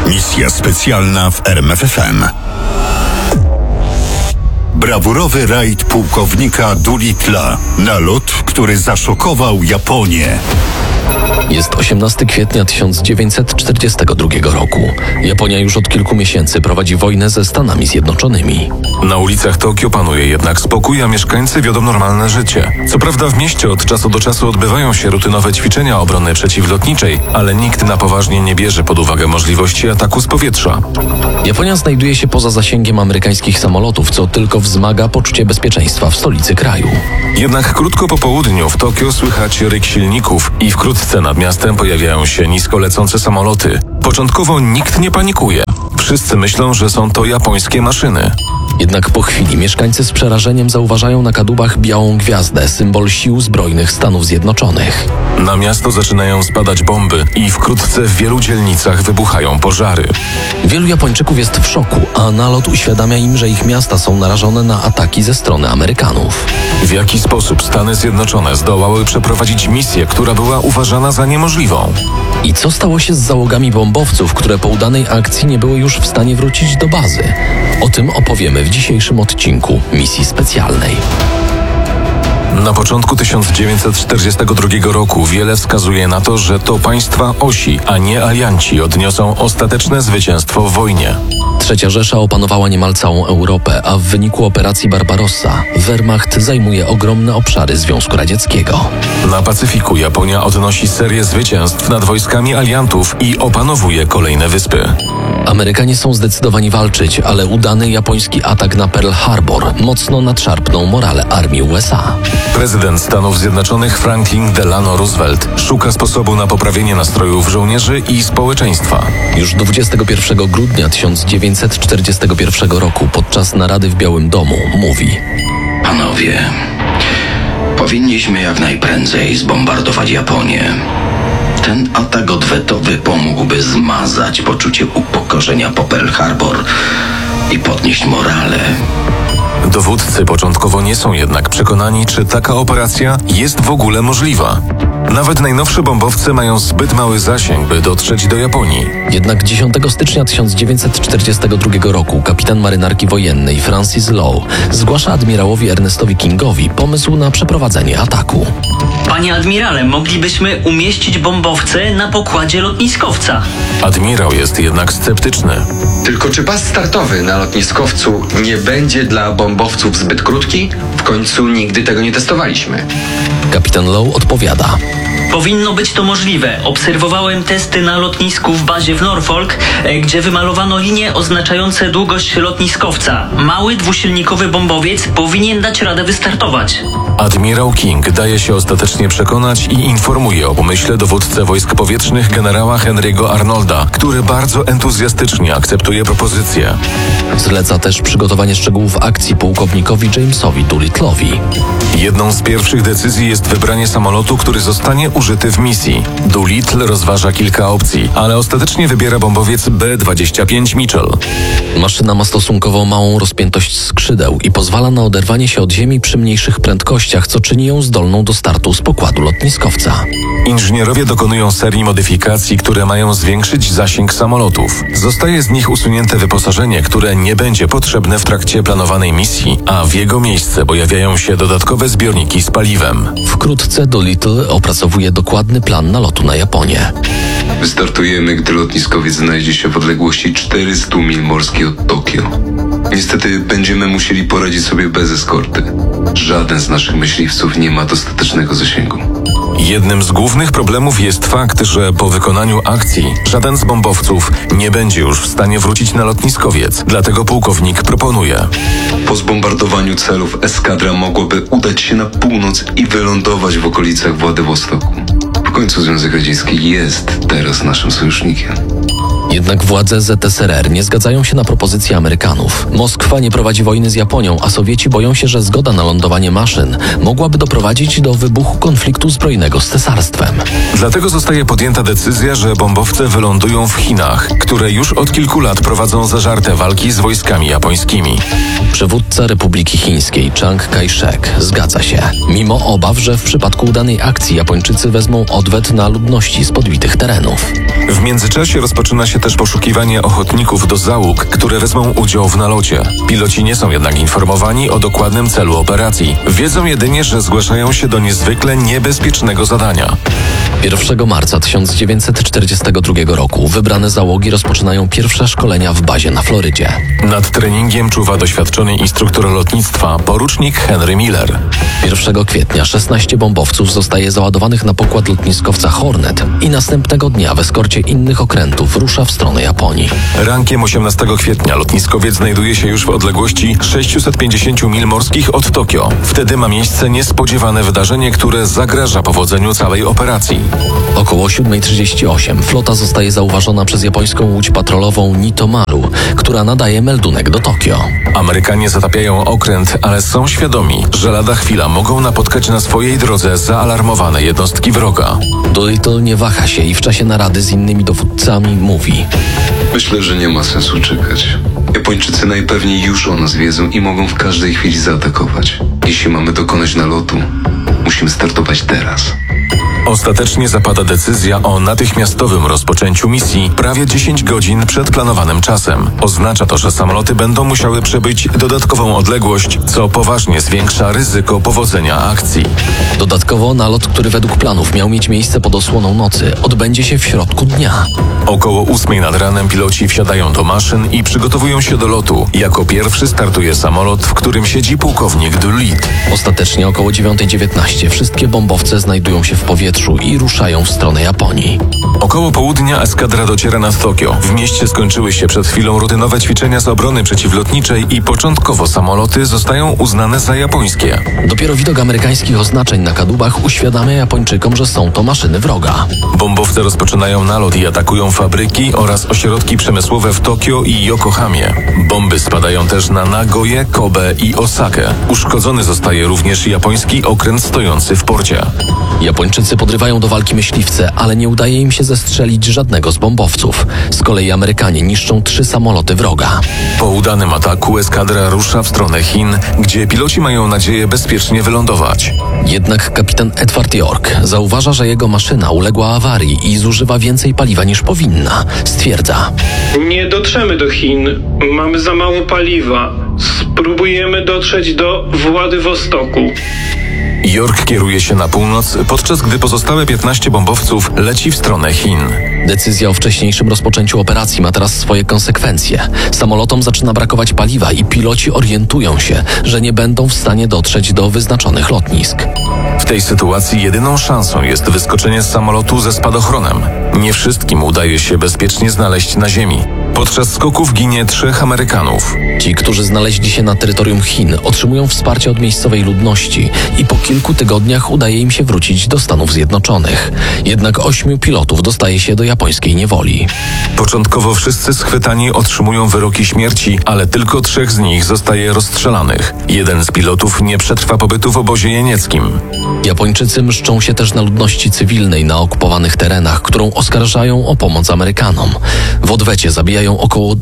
Misja specjalna w RMFFM. Brawurowy rajd pułkownika Doolittle'a. Nalot, który zaszokował Japonię. Jest 18 kwietnia 1942 roku. Japonia już od kilku miesięcy prowadzi wojnę ze Stanami Zjednoczonymi. Na ulicach Tokio panuje jednak spokój, a mieszkańcy wiodą normalne życie. Co prawda w mieście od czasu do czasu odbywają się rutynowe ćwiczenia obrony przeciwlotniczej, ale nikt na poważnie nie bierze pod uwagę możliwości ataku z powietrza. Japonia znajduje się poza zasięgiem amerykańskich samolotów, co tylko wzmaga poczucie bezpieczeństwa w stolicy kraju. Jednak krótko po południu w Tokio słychać ryk silników i wkrótce nad miastem pojawiają się nisko lecące samoloty. Początkowo nikt nie panikuje. Wszyscy myślą, że są to japońskie maszyny. Jednak po chwili mieszkańcy z przerażeniem zauważają na kadłubach białą gwiazdę, symbol sił zbrojnych Stanów Zjednoczonych. Na miasto zaczynają spadać bomby i wkrótce w wielu dzielnicach wybuchają pożary. Wielu Japończyków jest w szoku, a nalot uświadamia im, że ich miasta są narażone na ataki ze strony Amerykanów. W jaki sposób Stany Zjednoczone zdołały przeprowadzić misję, która była uważana za niemożliwą? I co stało się z załogami bombowców, które po udanej akcji nie były już w stanie wrócić do bazy? O tym opowiemy w dzisiejszym odcinku Misji Specjalnej. Na początku 1942 roku wiele wskazuje na to, że to państwa osi, a nie alianci odniosą ostateczne zwycięstwo w wojnie. Trzecia Rzesza opanowała niemal całą Europę, a w wyniku operacji Barbarossa Wehrmacht zajmuje ogromne obszary Związku Radzieckiego. Na Pacyfiku Japonia odnosi serię zwycięstw nad wojskami aliantów i opanowuje kolejne wyspy. Amerykanie są zdecydowani walczyć, ale udany japoński atak na Pearl Harbor mocno nadszarpnął morale armii USA. Prezydent Stanów Zjednoczonych Franklin Delano Roosevelt szuka sposobu na poprawienie nastrojów żołnierzy i społeczeństwa. Już 21 grudnia 1941 roku podczas narady w Białym Domu mówi: Panowie, powinniśmy jak najprędzej zbombardować Japonię. Ten atak odwetowy pomógłby zmazać poczucie upokorzenia po Pearl Harbor i podnieść morale. Dowódcy początkowo nie są jednak przekonani, czy taka operacja jest w ogóle możliwa. Nawet najnowsze bombowce mają zbyt mały zasięg, by dotrzeć do Japonii. Jednak 10 stycznia 1942 roku kapitan marynarki wojennej Francis Lowe zgłasza admirałowi Ernestowi Kingowi pomysł na przeprowadzenie ataku. Panie admirale, moglibyśmy umieścić bombowce na pokładzie lotniskowca. Admirał jest jednak sceptyczny. Tylko czy pas startowy na lotniskowcu nie będzie dla bombowców zbyt krótki? W końcu nigdy tego nie testowaliśmy. Kapitan Lowe odpowiada: Powinno być to możliwe. Obserwowałem testy na lotnisku w bazie w Norfolk, gdzie wymalowano linie oznaczające długość lotniskowca. Mały, dwusilnikowy bombowiec powinien dać radę wystartować. Admirał King daje się ostatecznie przekonać i informuje o pomyśle dowódcę wojsk powietrznych generała Henry'ego Arnolda, który bardzo entuzjastycznie akceptuje propozycję. Zleca też przygotowanie szczegółów akcji pułkownikowi Jamesowi Doolittle'owi. Jedną z pierwszych decyzji jest wybranie samolotu, który zostanie użyty w misji. Doolittle rozważa kilka opcji, ale ostatecznie wybiera bombowiec B-25 Mitchell. Maszyna ma stosunkowo małą rozpiętość skrzydeł i pozwala na oderwanie się od ziemi przy mniejszych prędkościach, co czyni ją zdolną do startu z pokładu lotniskowca. Inżynierowie dokonują serii modyfikacji, które mają zwiększyć zasięg samolotów. Zostaje z nich usunięte wyposażenie, które nie będzie potrzebne w trakcie planowanej misji, a w jego miejsce pojawiają się dodatkowe zbiorniki z paliwem. Wkrótce Doolittle opracowuje dokładny plan nalotu na Japonię. Wystartujemy, gdy lotniskowiec znajdzie się w odległości 400 mil morskiej od Tokio. Niestety będziemy musieli poradzić sobie bez eskorty. Żaden z naszych myśliwców nie ma dostatecznego zasięgu. Jednym z głównych problemów jest fakt, że po wykonaniu akcji żaden z bombowców nie będzie już w stanie wrócić na lotniskowiec. Dlatego pułkownik proponuje: Po zbombardowaniu celów eskadra mogłaby udać się na północ i wylądować w okolicach Władywostoku. W końcu Związek Radziecki jest teraz naszym sojusznikiem. Jednak władze ZSRR nie zgadzają się na propozycje Amerykanów. Moskwa nie prowadzi wojny z Japonią, a Sowieci boją się, że zgoda na lądowanie maszyn mogłaby doprowadzić do wybuchu konfliktu zbrojnego z cesarstwem. Dlatego zostaje podjęta decyzja, że bombowce wylądują w Chinach, które już od kilku lat prowadzą zażarte walki z wojskami japońskimi. Przywódca Republiki Chińskiej Chiang Kai-shek zgadza się. Mimo obaw, że w przypadku udanej akcji Japończycy wezmą odwet na ludności z podbitych terenów. W międzyczasie rozpoczyna się też poszukiwanie ochotników do załóg, które wezmą udział w nalocie. Piloci nie są jednak informowani o dokładnym celu operacji. Wiedzą jedynie, że zgłaszają się do niezwykle niebezpiecznego zadania. 1 marca 1942 roku wybrane załogi rozpoczynają pierwsze szkolenia w bazie na Florydzie. Nad treningiem czuwa doświadczony instruktor lotnictwa, porucznik Henry Miller. 1 kwietnia 16 bombowców zostaje załadowanych na pokład lotniskowca Hornet i następnego dnia w eskorcie innych okrętów rusza w stronę Japonii. Rankiem 18 kwietnia lotniskowiec znajduje się już w odległości 650 mil morskich od Tokio. Wtedy ma miejsce niespodziewane wydarzenie, które zagraża powodzeniu całej operacji. Około 7:38 flota zostaje zauważona przez japońską łódź patrolową Nitomaru, która nadaje meldunek do Tokio. Amerykanie zatapiają okręt, ale są świadomi, że lada chwila mogą napotkać na swojej drodze zaalarmowane jednostki wroga. Doolittle nie waha się i w czasie narady z innymi dowódcami mówi: Myślę, że nie ma sensu czekać. Japończycy najpewniej już o nas wiedzą i mogą w każdej chwili zaatakować. Jeśli mamy dokonać nalotu, musimy startować teraz. Ostatecznie zapada decyzja o natychmiastowym rozpoczęciu misji prawie 10 godzin przed planowanym czasem. Oznacza to, że samoloty będą musiały przebyć dodatkową odległość, co poważnie zwiększa ryzyko powodzenia akcji. Dodatkowo nalot, który według planów miał mieć miejsce pod osłoną nocy, odbędzie się w środku dnia. Około 8 nad ranem piloci wsiadają do maszyn i przygotowują się do lotu. Jako pierwszy startuje samolot, w którym siedzi pułkownik Doolittle. Ostatecznie około 9:19 wszystkie bombowce znajdują się w powietrzu i ruszają w stronę Japonii. Około południa eskadra dociera nad Tokio. W mieście skończyły się przed chwilą rutynowe ćwiczenia z obrony przeciwlotniczej i początkowo samoloty zostają uznane za japońskie. Dopiero widok amerykańskich oznaczeń na kadłubach uświadamia Japończykom, że są to maszyny wroga. Bombowce rozpoczynają nalot i atakują fabryki oraz ośrodki przemysłowe w Tokio i Yokohamie. Bomby spadają też na Nagoję, Kobe i Osakę. Uszkodzony zostaje również japoński okręt stojący w porcie. Japończycy podrywają do walki myśliwce, ale nie udaje im się zestrzelić żadnego z bombowców. Z kolei Amerykanie niszczą 3 samoloty wroga. Po udanym ataku eskadra rusza w stronę Chin, gdzie piloci mają nadzieję bezpiecznie wylądować. Jednak kapitan Edward York zauważa, że jego maszyna uległa awarii i zużywa więcej paliwa niż powinna. Stwierdza: Nie dotrzemy do Chin. Mamy za mało paliwa. Spróbujemy dotrzeć do Władywostoku. York kieruje się na północ, podczas gdy pozostałe 15 bombowców leci w stronę Chin. Decyzja o wcześniejszym rozpoczęciu operacji ma teraz swoje konsekwencje. Samolotom zaczyna brakować paliwa i piloci orientują się, że nie będą w stanie dotrzeć do wyznaczonych lotnisk. W tej sytuacji jedyną szansą jest wyskoczenie z samolotu ze spadochronem. Nie wszystkim udaje się bezpiecznie znaleźć na ziemi. Podczas skoków ginie 3 Amerykanów. Ci, którzy znaleźli się na terytorium Chin, otrzymują wsparcie od miejscowej ludności i po kilku tygodniach udaje im się wrócić do Stanów Zjednoczonych. Jednak 8 pilotów dostaje się do japońskiej niewoli. Początkowo wszyscy schwytani otrzymują wyroki śmierci, ale tylko 3 z nich zostaje rozstrzelanych. Jeden z pilotów nie przetrwa pobytu w obozie jenieckim. Japończycy mszczą się też na ludności cywilnej na okupowanych terenach, którą oskarżają o pomoc Amerykanom. W odwecie zabijają około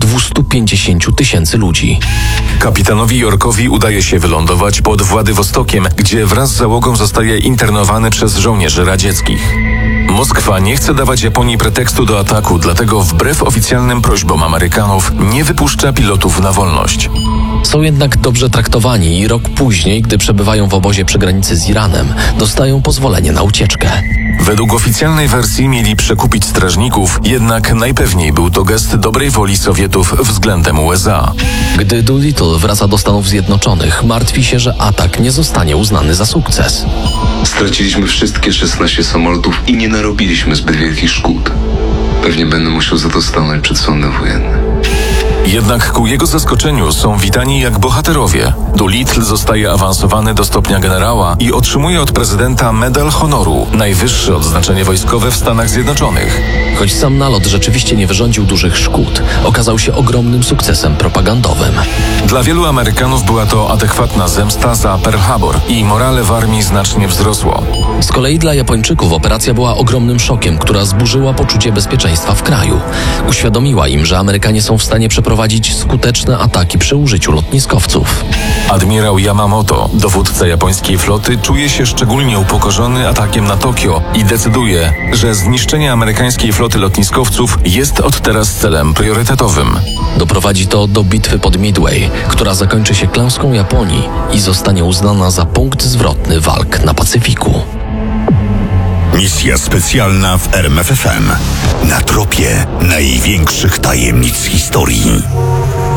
250 000 ludzi. Kapitanowi Yorkowi udaje się wylądować pod Władywostokiem, gdzie wraz z załogą zostaje internowany przez żołnierzy radzieckich. Moskwa nie chce dawać Japonii pretekstu do ataku, dlatego wbrew oficjalnym prośbom Amerykanów nie wypuszcza pilotów na wolność. Są jednak dobrze traktowani i rok później, gdy przebywają w obozie przy granicy z Iranem, dostają pozwolenie na ucieczkę. Według oficjalnej wersji mieli przekupić strażników, jednak najpewniej był to gest dobrej woli Sowietów względem USA. Gdy Doolittle wraca do Stanów Zjednoczonych, martwi się, że atak nie zostanie uznany za sukces. Straciliśmy wszystkie 16 samolotów i nie narobiliśmy zbyt wielkich szkód. Pewnie będę musiał za to stanąć przed sądem wojennym. Jednak ku jego zaskoczeniu są witani jak bohaterowie. Doolittle zostaje awansowany do stopnia generała i otrzymuje od prezydenta Medal Honoru, najwyższe odznaczenie wojskowe w Stanach Zjednoczonych. Choć sam nalot rzeczywiście nie wyrządził dużych szkód, okazał się ogromnym sukcesem propagandowym. Dla wielu Amerykanów była to adekwatna zemsta za Pearl Harbor i morale w armii znacznie wzrosło. Z kolei dla Japończyków operacja była ogromnym szokiem, która zburzyła poczucie bezpieczeństwa w kraju. Uświadomiła im, że Amerykanie są w stanie przeprowadzić przeprowadzić skuteczne ataki przy użyciu lotniskowców. Admirał Yamamoto, dowódca japońskiej floty, czuje się szczególnie upokorzony atakiem na Tokio i decyduje, że zniszczenie amerykańskiej floty lotniskowców jest od teraz celem priorytetowym. Doprowadzi to do bitwy pod Midway, która zakończy się klęską Japonii i zostanie uznana za punkt zwrotny walk na Pacyfiku. Misja specjalna w RMFFM. Na tropie największych tajemnic historii.